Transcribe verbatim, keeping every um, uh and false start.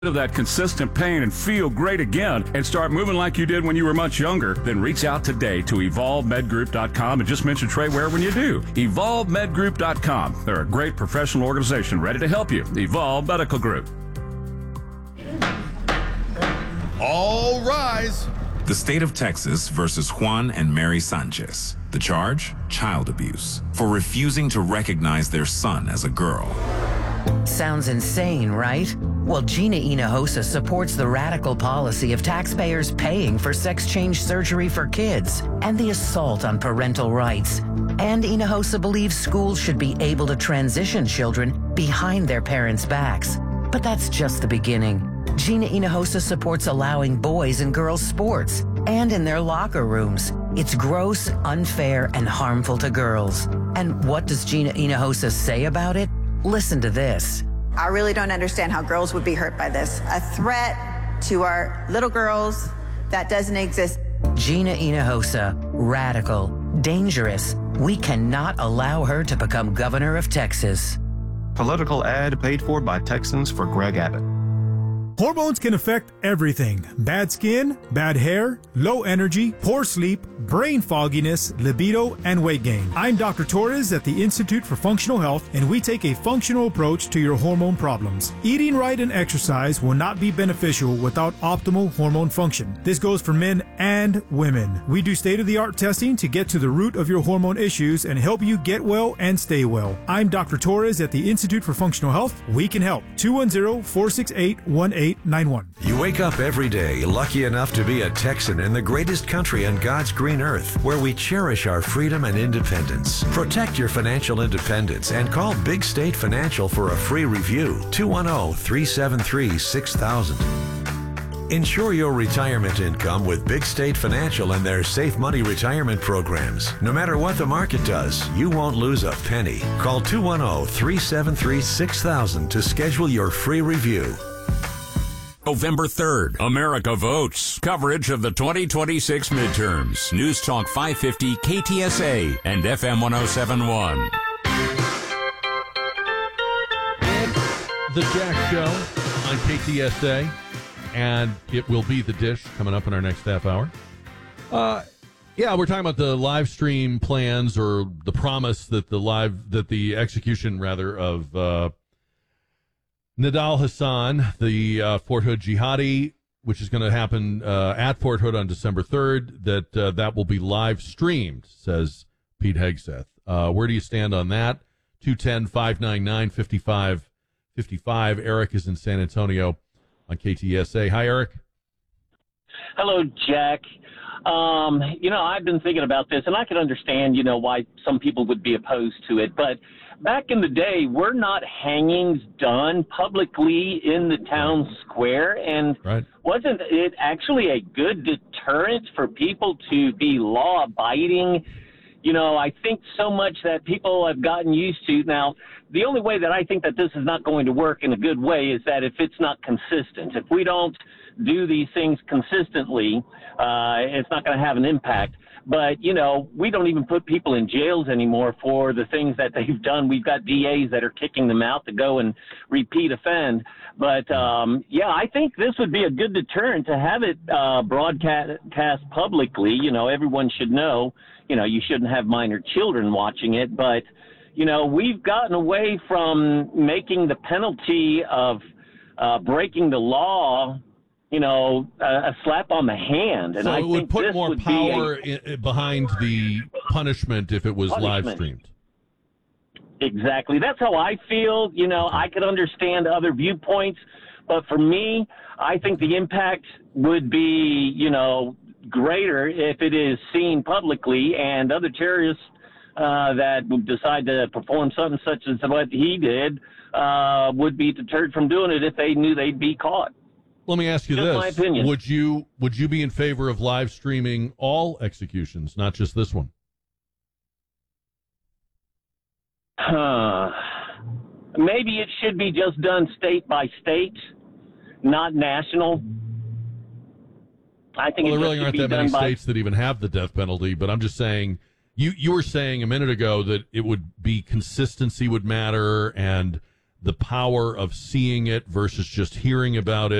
of that consistent pain and feel great again and start moving like you did when you were much younger, then reach out today to evolve med group dot com and just mention Trey Ware when you do. evolve med group dot com. They're a great professional organization ready to help you. Evolve Medical Group. All rise. The state of Texas versus Juan and Mary Sanchez. The charge? Child abuse for refusing to recognize their son as a girl. Sounds insane, right? Well, Gina Hinojosa supports the radical policy of taxpayers paying for sex change surgery for kids and the assault on parental rights. And Hinojosa believes schools should be able to transition children behind their parents' backs. But that's just the beginning. Gina Hinojosa supports allowing boys and girls sports and in their locker rooms. It's gross, unfair, and harmful to girls. And what does Gina Hinojosa say about it? Listen to this. I really don't understand how girls would be hurt by this. A threat to our little girls that doesn't exist. Gina Hinojosa, radical, dangerous. We cannot allow her to become governor of Texas. Political ad paid for by Texans for Greg Abbott. Hormones can affect everything. Bad skin, bad hair, low energy, poor sleep, brain fogginess, libido, and weight gain. I'm Doctor Torres at the Institute for Functional Health, and we take a functional approach to your hormone problems. Eating right and exercise will not be beneficial without optimal hormone function. This goes for men and women. We do state-of-the-art testing to get to the root of your hormone issues and help you get well and stay well. I'm Doctor Torres at the Institute for Functional Health. We can help. two one zero, four six eight, one eight nine one. You wake up every day lucky enough to be a Texan in the greatest country on God's green earth, where we cherish our freedom and independence. Protect your financial independence and call Big State Financial for a free review. two one zero, three seven three, six thousand. Ensure your retirement income with Big State Financial and their Safe Money retirement programs. No matter what the market does, you won't lose a penny. Call two one zero, three seven three, six thousand to schedule your free review. November third, America votes. Coverage of the twenty twenty-six midterms. News Talk five fifty K T S A and F M one oh seven point one. It's the Jack Show on K T S A, and it will be The Dish coming up in our next half hour. Uh, yeah, we're talking about the live stream plans, or the promise that the live, that the execution rather of uh, Nidal Hassan, the uh, Fort Hood jihadi, which is going to happen uh, at Fort Hood on December third, that uh, that will be live streamed, says Pete Hegseth. Uh, where do you stand on that? two one zero, five nine nine, five five five five. Eric is in San Antonio on K T S A. Hi, Eric. Hello, Jack. Um, you know, I've been thinking about this, and I can understand, you know, why some people would be opposed to it. But back in the day, were not hangings done publicly in the town square? And right. Wasn't it actually a good deterrent for people to be law-abiding? You know, I think so much that people have gotten used to. Now, the only way that I think that this is not going to work in a good way is that if it's not consistent. If we don't do these things consistently, uh, it's not going to have an impact. But, you know, we don't even put people in jails anymore for the things that they've done. We've got D As that are kicking them out to go and repeat offend. But, um, yeah, I think this would be a good deterrent to have it uh, broadcast publicly. You know, everyone should know, you know, you shouldn't have minor children watching it. But, you know, we've gotten away from making the penalty of uh, breaking the law, you know, a, a slap on the hand. And so I it would think put this more would power be a, in, behind the punishment if it was punishment. live streamed. Exactly. That's how I feel. You know, I could understand other viewpoints, but for me, I think the impact would be, you know, greater if it is seen publicly, and other terrorists uh, that would decide to perform something such as what he did uh, would be deterred from doing it if they knew they'd be caught. Let me ask you Just this. my opinion. Would you would you be in favor of live streaming all executions, not just this one? Uh, maybe it should be just done state by state, not national. I think well, it there really should aren't be that many done by states that even have the death penalty, but I'm just saying, you, you were saying a minute ago that it would be consistency would matter, and the power of seeing it versus just hearing about it.